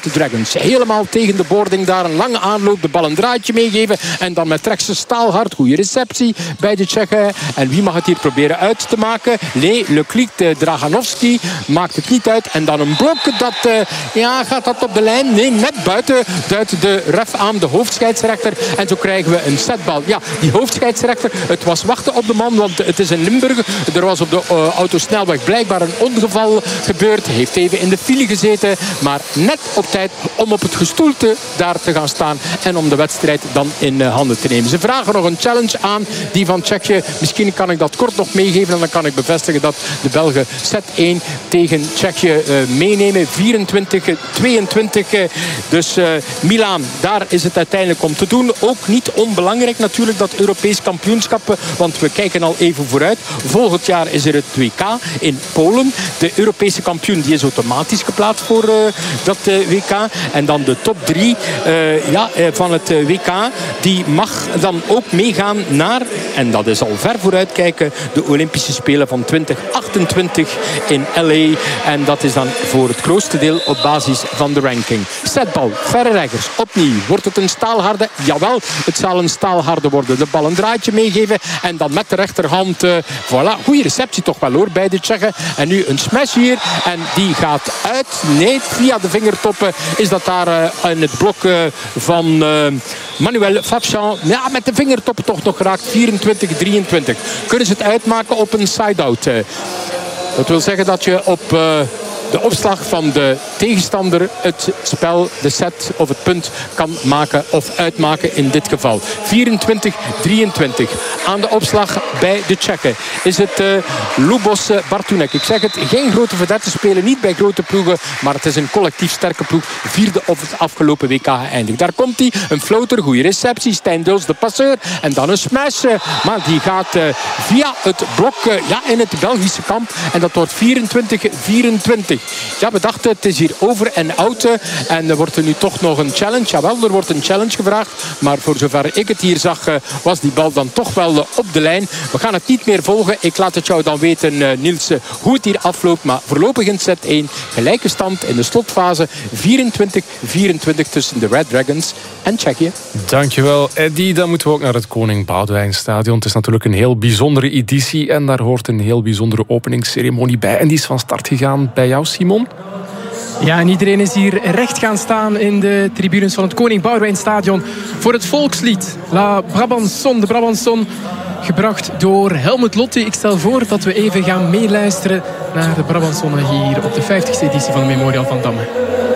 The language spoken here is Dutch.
uit de Dragons. Helemaal tegen de boarding daar. Een lange aanloop. De bal een draadje meegeven. En dan met rechtse staalhard. Goede receptie bij de Tsjechen. En wie mag het hier proberen uit te maken? Nee, Leclerc, Draganovski maakt het niet uit. En dan een blok. Dat gaat dat op de lijn? Nee, net buiten. Duidt de ref aan, de hoofdscheidsrechter. En zo krijgen we een setbal. Ja, die hoofdscheidsrechter. Het was wachten op de man. Want het is in Limburg. Er was op de autosnelweg blijkbaar een ongeval gebeurd. Heeft even in de file gezeten. Maar net op tijd om op het gestoelte daar te gaan staan. En om de wedstrijd dan in handen te nemen. Ze vragen nog een challenge aan. Die van Tsjechië. Misschien kan ik dat kort nog meegeven. En dan kan ik bevestigen dat de Belgen set 1 tegen Tsjechië meenemen. 24-22. Dus Milaan, daar is het uiteindelijk om te doen. Ook niet onbelangrijk natuurlijk dat Europees kampioenschap. Want we kijken al even vooruit. Volgend jaar is er het WK in Polen. De Europese kampioen die is automatisch geplaatst voor dat WK. En dan de top 3 van het WK. Die mag dan ook meegaan naar, en dat is al ver vooruitkijken, de Olympische Spelen van 2028 in LA. En dat is dan voor het grootste deel op basis van de ranking. Setbal, verre reggers, opnieuw. Wordt het een staalharde? Jawel, het zal een staalharde worden. De bal een draadje meegeven en dan met de rechterhand. Voilà, goede receptie toch wel hoor bij de Tsjechen. En nu een smash hier en die gaat uit. Nee, via de vingertoppen is dat daar in het blok van Manuel Favchan. Ja, met de vingertoppen toch nog geraakt. 24-23. Kunnen ze het uitmaken op een side-out? Dat wil zeggen dat je op de opslag van de tegenstander het spel, de set of het punt kan maken of uitmaken in dit geval. 24-23. Aan de opslag bij de Tsjechen is het Lubos Bartunek. Ik zeg het, geen grote vedetten spelen, niet bij grote ploegen, maar het is een collectief sterke ploeg. Vierde op het afgelopen WK geëindigd. Daar komt hij, een floater, goede receptie. Stijn Duls, de passeur. En dan een smash. Maar die gaat via het blok in het Belgische kamp. En dat wordt 24-24. Ja, we dachten het is hier over en out. En er wordt er nu toch nog een challenge. Jawel, er wordt een challenge gevraagd. Maar voor zover ik het hier zag, was die bal dan toch wel op de lijn. We gaan het niet meer volgen. Ik laat het jou dan weten, Niels, hoe het hier afloopt. Maar voorlopig in set 1. Gelijke stand in de slotfase. 24-24 tussen de Red Dragons en Tsjechië. Dankjewel, Eddie. Dan moeten we ook naar het Koning Boudewijnstadion. Het is natuurlijk een heel bijzondere editie. En daar hoort een heel bijzondere openingsceremonie bij. En die is van start gegaan bij jou, Simon. Ja, en iedereen is hier recht gaan staan in de tribunes van het Koning Boudewijnstadion voor het volkslied La Brabançon, de Brabançon, gebracht door Helmut Lotti. Ik stel voor dat we even gaan meeluisteren naar de Brabançon hier op de 50e editie van de Memorial van Damme.